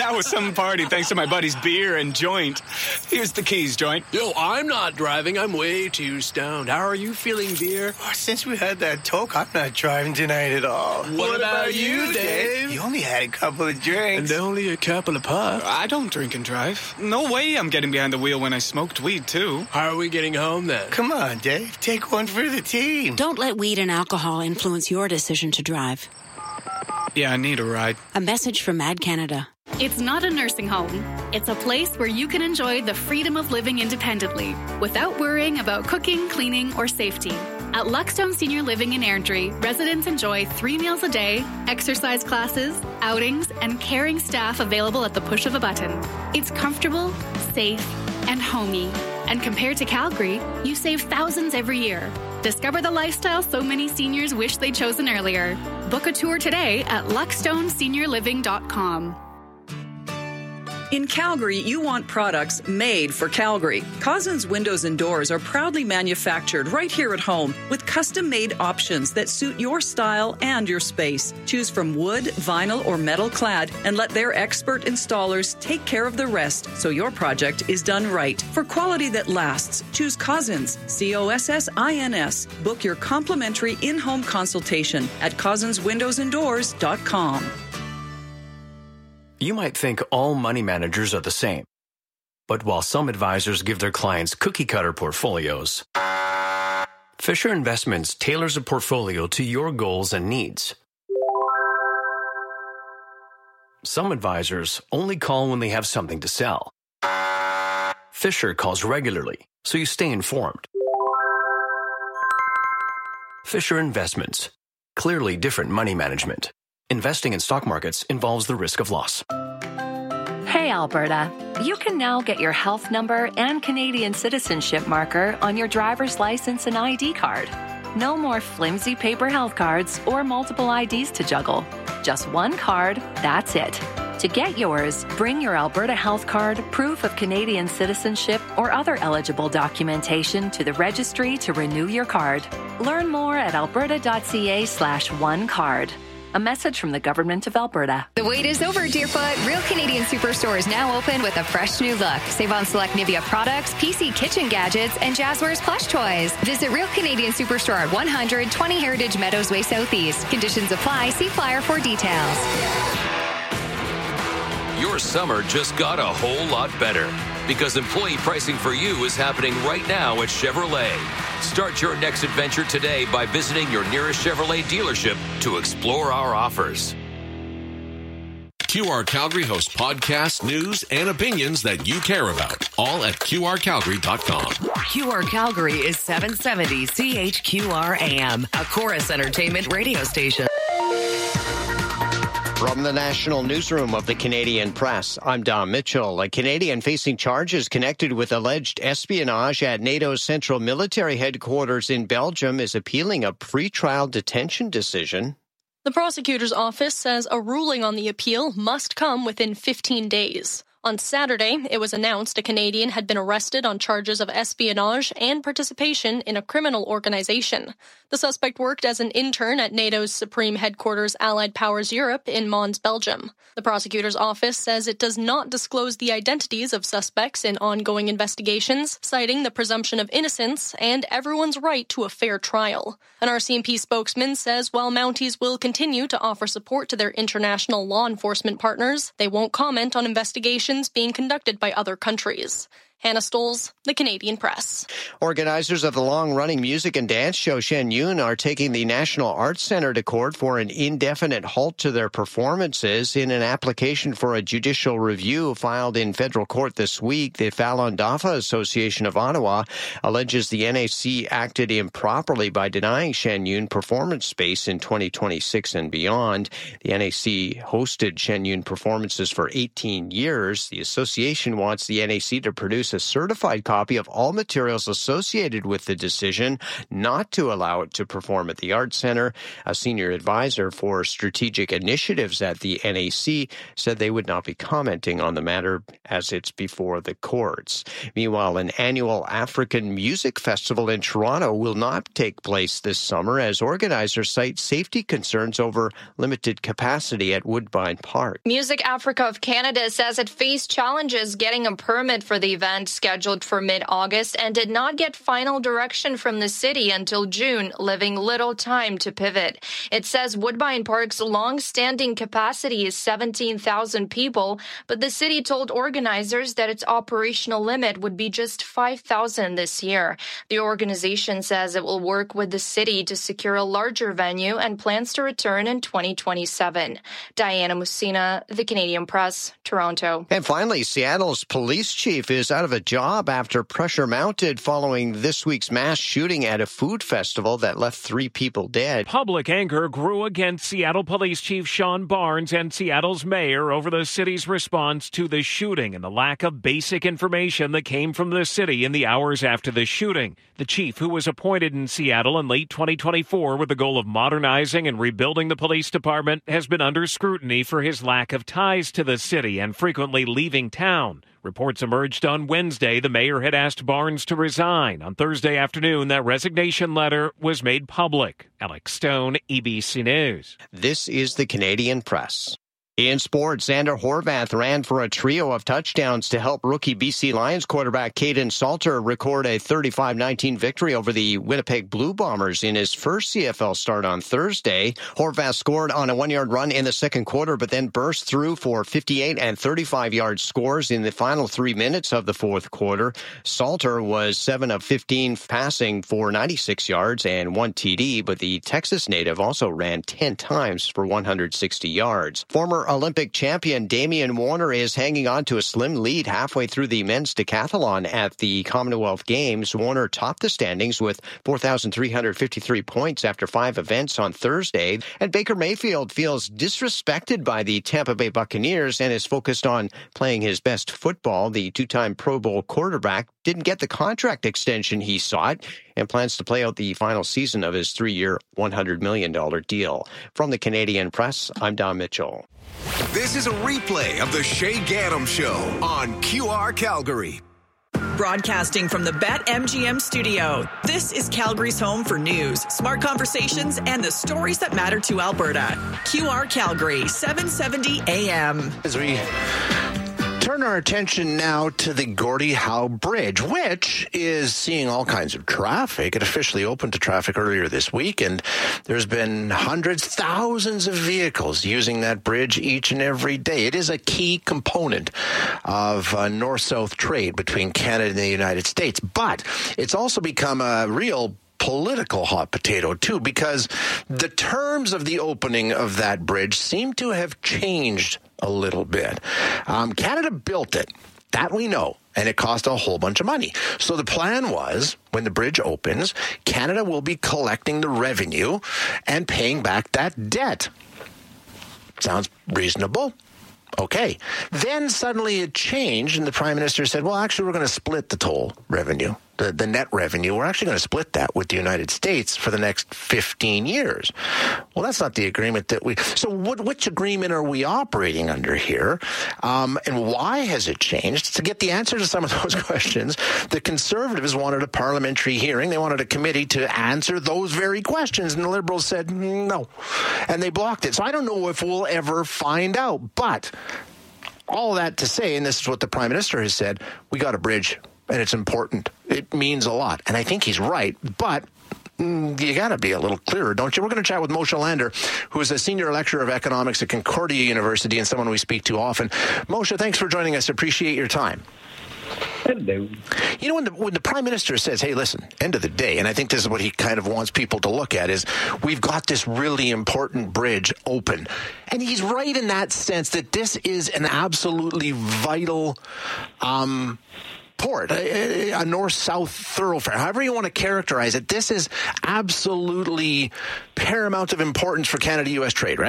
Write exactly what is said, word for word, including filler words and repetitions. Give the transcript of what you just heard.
That was some party thanks to my buddy's beer and joint. Here's the keys, joint. Yo, I'm not driving. I'm way too stoned. How are you feeling, beer? Oh, since we had that talk, I'm not driving tonight at all. What, what about, about you, Dave? You only had a couple of drinks. And only a couple of puffs. I don't drink and drive. No way I'm getting behind the wheel when I smoked weed, too. How are we getting home, then? Come on, Dave. Take one for the team. Don't let weed and alcohol influence your decision to drive. Yeah, I need a ride. A message from Mad Canada. It's not a nursing home. It's a place where you can enjoy the freedom of living independently without worrying about cooking, cleaning, or safety. At Luckstone Senior Living in Airdrie, residents enjoy three meals a day, exercise classes, outings, and caring staff available at the push of a button. It's comfortable, safe, and homey. And compared to Calgary, you save thousands every year. Discover the lifestyle so many seniors wish they'd chosen earlier. Book a tour today at luckstone senior living dot com. In Calgary, you want products made for Calgary. Cousins Windows and Doors are proudly manufactured right here at home with custom-made options that suit your style and your space. Choose from wood, vinyl, or metal clad and let their expert installers take care of the rest so your project is done right. For quality that lasts, choose Cousins, C O S S I N S. Book your complimentary in-home consultation at cousins windows and doors dot com. You might think all money managers are the same. But while some advisors give their clients cookie-cutter portfolios, Fisher Investments tailors a portfolio to your goals and needs. Some advisors only call when they have something to sell. Fisher calls regularly, so you stay informed. Fisher Investments. Clearly different money management. Investing in stock markets involves the risk of loss. Hey, Alberta. You can now get your health number and Canadian citizenship marker on your driver's license and I D card. No more flimsy paper health cards or multiple I Ds to juggle. Just one card, that's it. To get yours, bring your Alberta Health Card, proof of Canadian citizenship, or other eligible documentation to the registry to renew your card. Learn more at alberta.ca slash one card. A message from the Government of Alberta. The wait is over, Deerfoot. Real Canadian Superstore is now open with a fresh new look. Save on select Nivea products, P C kitchen gadgets, and Jazzwares plush toys. Visit Real Canadian Superstore at one hundred twenty Heritage Meadows Way Southeast. Conditions apply. See flyer for details. Your summer just got a whole lot better because employee pricing for you is happening right now at Chevrolet. Start your next adventure today by visiting your nearest Chevrolet dealership to explore our offers. Q R Calgary hosts podcasts, news, and opinions that you care about, all at Q R Calgary dot com. Q R Calgary is seven seventy C H Q R A M, a Chorus Entertainment radio station. From the National Newsroom of the Canadian Press, I'm Don Mitchell. A Canadian facing charges connected with alleged espionage at NATO's Central Military Headquarters in Belgium is appealing a pretrial detention decision. The prosecutor's office says a ruling on the appeal must come within fifteen days. On Saturday, it was announced a Canadian had been arrested on charges of espionage and participation in a criminal organization. The suspect worked as an intern at NATO's Supreme Headquarters Allied Powers Europe in Mons, Belgium. The prosecutor's office says it does not disclose the identities of suspects in ongoing investigations, citing the presumption of innocence and everyone's right to a fair trial. An R C M P spokesman says while Mounties will continue to offer support to their international law enforcement partners, they won't comment on investigations being conducted by other countries. Hannah Stoles, The Canadian Press. Organizers of the long-running music and dance show Shen Yun are taking the National Arts Centre to court for an indefinite halt to their performances in an application for a judicial review filed in federal court this week. The Falun Dafa Association of Ottawa alleges the N A C acted improperly by denying Shen Yun performance space in twenty twenty-six and beyond. The N A C hosted Shen Yun performances for eighteen years. The association wants the N A C to produce a certified copy of all materials associated with the decision not to allow it to perform at the Arts Center. A senior advisor for strategic initiatives at the N A C said they would not be commenting on the matter as it's before the courts. Meanwhile, an annual African music festival in Toronto will not take place this summer as organizers cite safety concerns over limited capacity at Woodbine Park. Music Africa of Canada says it faced challenges getting a permit for the event scheduled for mid-August and did not get final direction from the city until June, leaving little time to pivot. It says Woodbine Park's long-standing capacity is seventeen thousand people, but the city told organizers that its operational limit would be just five thousand this year. The organization says it will work with the city to secure a larger venue and plans to return in twenty twenty-seven. Diana Musina, The Canadian Press, Toronto. And finally, Seattle's police chief is out of a job after pressure mounted following this week's mass shooting at a food festival that left three people dead. Public anger grew against Seattle Police Chief Sean Barnes and Seattle's mayor over the city's response to the shooting and the lack of basic information that came from the city in the hours after the shooting. The chief, who was appointed in Seattle in late twenty twenty-four with the goal of modernizing and rebuilding the police department, has been under scrutiny for his lack of ties to the city and frequently leaving town. Reports emerged on Wednesday the mayor had asked Barnes to resign. On Thursday afternoon, that resignation letter was made public. Alex Stone, E B C News. This is the Canadian Press. In sports, Xander Horvath ran for a trio of touchdowns to help rookie B C Lions quarterback Caden Salter record a thirty-five nineteen victory over the Winnipeg Blue Bombers in his first C F L start on Thursday. Horvath scored on a one-yard run in the second quarter, but then burst through for fifty-eight and thirty-five-yard scores in the final three minutes of the fourth quarter. Salter was seven of fifteen passing for ninety-six yards and one T D, but the Texas native also ran ten times for one hundred sixty yards. Former Olympic champion Damian Warner is hanging on to a slim lead halfway through the men's decathlon at the Commonwealth Games. Warner topped the standings with four thousand three hundred fifty-three points after five events on Thursday. And Baker Mayfield feels disrespected by the Tampa Bay Buccaneers and is focused on playing his best football. The two-time Pro Bowl quarterback didn't get the contract extension he sought and plans to play out the final season of his three-year, one hundred million dollars deal. From the Canadian Press, I'm Don Mitchell. This is a replay of the Shay Gaddam Show on Q R Calgary. Broadcasting from the BetMGM studio, this is Calgary's home for news, smart conversations, and the stories that matter to Alberta. Q R Calgary, seven seventy A M. As we turn our attention now to the Gordie Howe Bridge, which is seeing all kinds of traffic. It officially opened to traffic earlier this week, and there's been hundreds, thousands of vehicles using that bridge each and every day. It is a key component of uh, north-south trade between Canada and the United States, but it's also become a real political hot potato, too, because the terms of the opening of that bridge seem to have changed a little bit. Um, Canada built it. That we know. And it cost a whole bunch of money. So the plan was, when the bridge opens, Canada will be collecting the revenue and paying back that debt. Sounds reasonable. Okay. Then suddenly it changed, and the Prime Minister said, well, actually, we're going to split the toll revenue. The, the net revenue, we're actually going to split that with the United States for the next fifteen years. Well, that's not the agreement that we... So what, which agreement are we operating under here? Um, and why has it changed? To get the answer to some of those questions, the Conservatives wanted a parliamentary hearing. They wanted a committee to answer those very questions. And the Liberals said no. And they blocked it. So I don't know if we'll ever find out. But all that to say, and this is what the Prime Minister has said, we got a bridge. And it's important. It means a lot. And I think he's right. But mm, you got to be a little clearer, don't you? We're going to chat with Moshe Lander, who is a senior lecturer of economics at Concordia University and someone we speak to often. Moshe, thanks for joining us. Appreciate your time. Hello. You know, when the, when the Prime Minister says, hey, listen, end of the day, and I think this is what he kind of wants people to look at, is we've got this really important bridge open. And he's right in that sense that this is an absolutely vital um port, a, a north-south thoroughfare, however you want to characterize it. This is absolutely paramount of importance for Canada-U S trade, right?